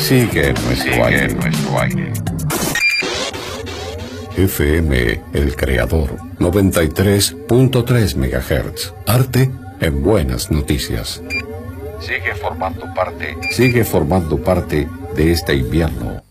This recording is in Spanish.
Sigue nuestro aire. FM El Creador, 93.3 MHz. Arte en buenas noticias. Sigue formando parte de este invierno